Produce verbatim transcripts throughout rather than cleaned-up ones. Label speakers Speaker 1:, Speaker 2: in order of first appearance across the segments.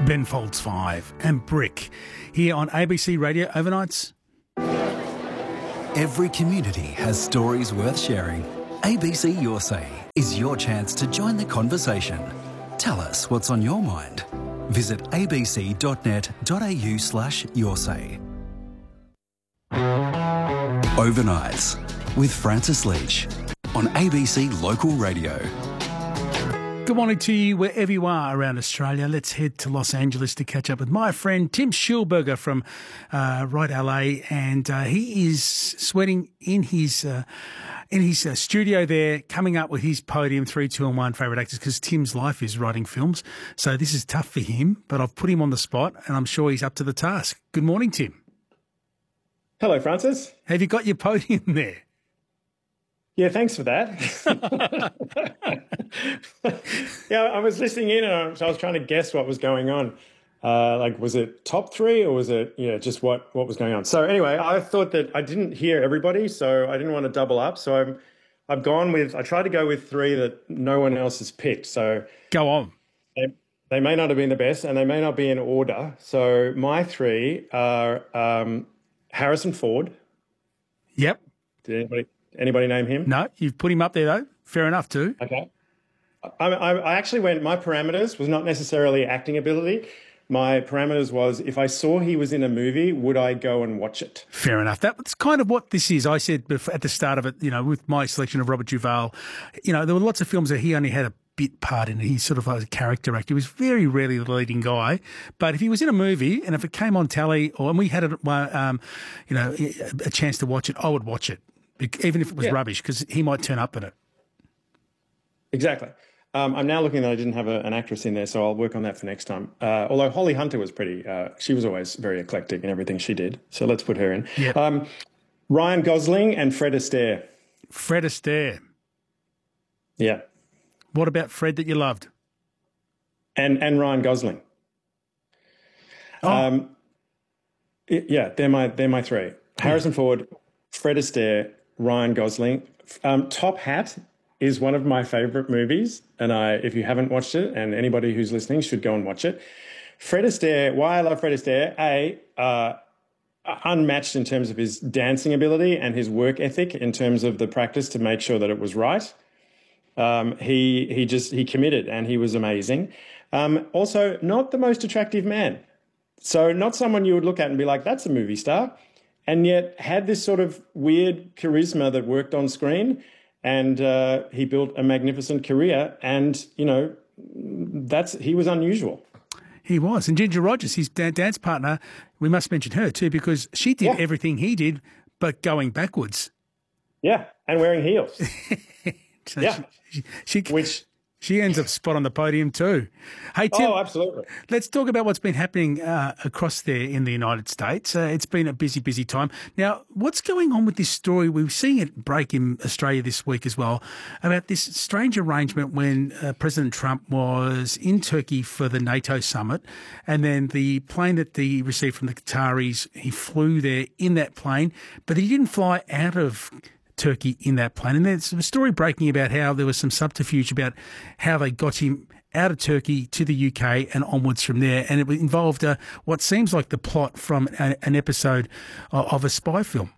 Speaker 1: Ben Folds five and Brick here on A B C Radio Overnights.
Speaker 2: Every community has stories worth sharing. A B C Your Say is your chance to join the conversation. Tell us what's on your mind. Visit abc.net.au slash your say. Overnights with Francis Leach on A B C Local Radio.
Speaker 1: Good morning to you wherever you are around Australia. Let's head to Los Angeles to catch up with my friend Tim Schulberger from uh, Right L A, and uh, he is sweating in his uh, in his uh, studio there, coming up with his podium three, two, and one favourite actors, because Tim's life is writing films, so this is tough for him. But I've put him on the spot, and I'm sure he's up to the task. Good morning, Tim.
Speaker 3: Hello, Francis.
Speaker 1: Have you got your podium there?
Speaker 3: Yeah, thanks for that. Yeah, I was listening in and I was, I was trying to guess what was going on. Uh, like, was it top three or was it, you know, just what, what was going on? So anyway, I thought that I didn't hear everybody, so I didn't want to double up. So I'm, I've gone with, I tried to go with three that no one else has picked. So
Speaker 1: go on.
Speaker 3: They, they may not have been the best and they may not be in order. So my three are um, Harrison Ford.
Speaker 1: Yep.
Speaker 3: Did anybody... Anybody name him?
Speaker 1: No, you've put him up there, though. Fair enough, too.
Speaker 3: Okay. I, I, I actually went, my parameters was not necessarily acting ability. My parameters was, if I saw he was in a movie, would I go and watch it?
Speaker 1: Fair enough. That's kind of what this is. I said at the start of it, you know, with my selection of Robert Duvall, you know, there were lots of films that he only had a bit part in it. He's sort of like a character actor. He was very rarely the leading guy. But if he was in a movie and if it came on telly or and we had, a, um, you know, a chance to watch it, I would watch it. Even if it was yeah. rubbish, because he might turn up in it.
Speaker 3: Exactly. Um, I'm now looking that I didn't have a, an actress in there, so I'll work on that for next time. Uh, although Holly Hunter was pretty, uh, she was always very eclectic in everything she did. So let's put her in.
Speaker 1: Yep.
Speaker 3: Um, Ryan Gosling and Fred Astaire.
Speaker 1: Fred Astaire.
Speaker 3: Yeah.
Speaker 1: What about Fred that you loved?
Speaker 3: And and Ryan Gosling.
Speaker 1: Oh.
Speaker 3: Um, yeah, they're my they're my three. Harrison yeah. Ford, Fred Astaire, Ryan Gosling. Um, Top Hat is one of my favourite movies, and I, if you haven't watched it, and anybody who's listening should go and watch it. Fred Astaire, why I love Fred Astaire, A, uh, unmatched in terms of his dancing ability and his work ethic in terms of the practice to make sure that it was right. Um, he he just, he committed and he was amazing. Um, also, not the most attractive man. So not someone you would look at and be like, that's a movie star. And yet had this sort of weird charisma that worked on screen, and uh, he built a magnificent career. And, you know, that's he was unusual.
Speaker 1: He was. And Ginger Rogers, his dance partner, we must mention her too, because she did yeah. everything he did, but going backwards.
Speaker 3: Yeah, and wearing heels.
Speaker 1: so
Speaker 3: yeah.
Speaker 1: She, she, she,
Speaker 3: Which...
Speaker 1: She ends up spot on the podium too. Hey, Tim.
Speaker 3: Oh, absolutely.
Speaker 1: Let's talk about what's been happening uh, across there in the United States. Uh, it's been a busy, busy time. Now, what's going on with this story? We're seeing it break in Australia this week as well, about this strange arrangement when uh, President Trump was in Turkey for the NATO summit, and then the plane that he received from the Qataris, he flew there in that plane, but he didn't fly out of Turkey in that plane. And there's a story breaking about how there was some subterfuge about how they got him out of Turkey to the U K and onwards from there. And it involved uh, what seems like the plot from a, an episode of, of a spy film.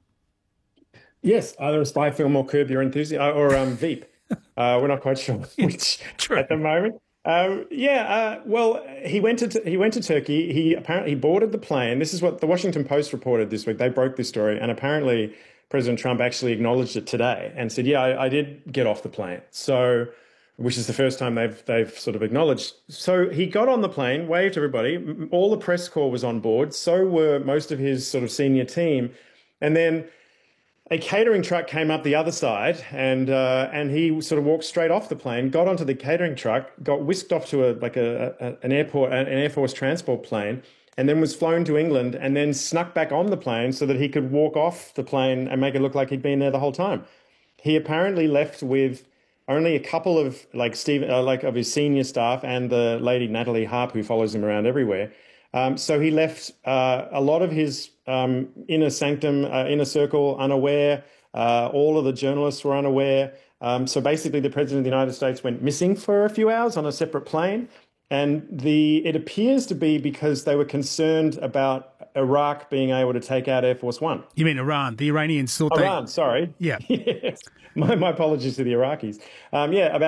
Speaker 3: Yes, either a spy film or Curb Your Enthusiasm or um, Veep. Uh, we're not quite sure which
Speaker 1: True.
Speaker 3: at the moment. Um, yeah, uh, well, he went to he went to Turkey. He apparently he boarded the plane. This is what the Washington Post reported this week. They broke this story, and apparently President Trump actually acknowledged it today and said, yeah, I, I did get off the plane. So, which is the first time they've they've sort of acknowledged. So he got on the plane, waved to everybody. All the press corps was on board. So were most of his sort of senior team. And then a catering truck came up the other side, and uh, and he sort of walked straight off the plane, got onto the catering truck, got whisked off to a like a, a an airport, an Air Force transport plane, and then was flown to England, and then snuck back on the plane so that he could walk off the plane and make it look like he'd been there the whole time. He apparently left with only a couple of like Steve, uh, like of his senior staff and the lady Natalie Harp, who follows him around everywhere. Um, so he left uh, a lot of his um, inner sanctum, uh, inner circle unaware. Uh, all of the journalists were unaware. Um, so basically the President of the United States went missing for a few hours on a separate plane. And the it appears to be because they were concerned about Iraq being able to take out Air Force One.
Speaker 1: You mean Iran? The Iranians thought
Speaker 3: Iran,
Speaker 1: they...
Speaker 3: sorry.
Speaker 1: Yeah.
Speaker 3: Yes. My, my apologies to the Iraqis. Um, yeah, about